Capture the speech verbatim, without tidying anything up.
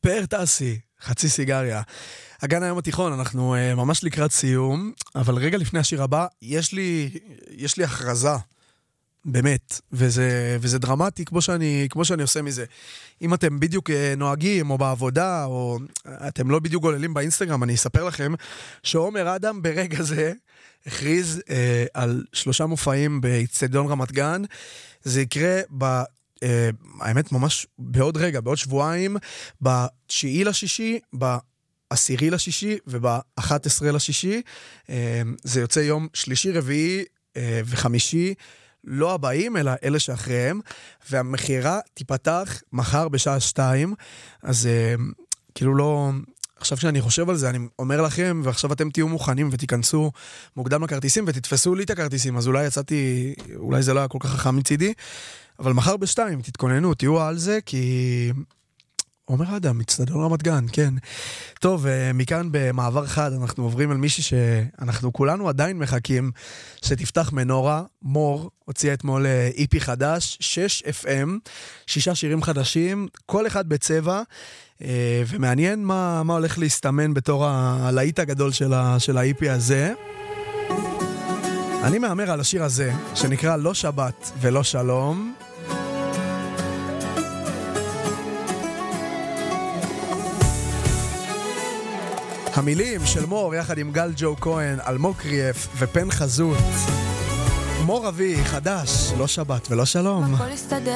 פאר טסי, חצי סיגריה. הגן היום התיכון, אנחנו uh, ממש לקראת סיום, אבל רגע לפני השיר הבא, יש לי, יש לי הכרזה, באמת, וזה, וזה דרמטי כמו שאני, כמו שאני עושה מזה. אם אתם בדיוק uh, נוהגים, או בעבודה, או אתם לא בדיוק גוללים באינסטגרם, אני אספר לכם שעומר אדם ברגע זה הכריז uh, על שלושה מופעים באצטדיון רמת גן. זה יקרה ב... Uh, האמת ממש בעוד רגע, בעוד שבועיים, בתשיעי לשישי, בעשירי לשישי ובאחת עשרה לשישי. Uh, זה יוצא יום שלישי, רביעי uh, וחמישי, לא הבאים, אלא אלה שאחריהם, והמחירה תיפתח מחר בשעה שתיים, אז uh, כאילו לא... עכשיו שאני חושב על זה, אני אומר לכם, ועכשיו אתם תהיו מוכנים ותיכנסו מוקדם לכרטיסים ותתפסו לי את הכרטיסים, אז אולי יצאתי, אולי זה לא היה כל כך חכם מצידי, אבל מחר בשתיים, תתכוננו, תהיו על זה, כי... עומר אדם, אצטדיון רמת גן, כן. טוב, מכאן במעבר חד, אנחנו עוברים על מישהי שאנחנו כולנו עדיין מחכים, שתפתח מנורה. מור הוציאה אתמול אי פי חדש, שש אף אם, שישה שירים חדשים, כל אחד בצבע, ומעניין מה, מה הולך להסתמן בתור הלהיט הגדול של, ה, של ה-אי פי הזה. אני מאמר על השיר הזה, שנקרא לא שבת ולא שלום. המילים של מור יחד עם גל ג'ו כהן, אלמוג קריאף ופן חזות. מור אבי חדש, לא שבת ולא שלום. הכל יסתדר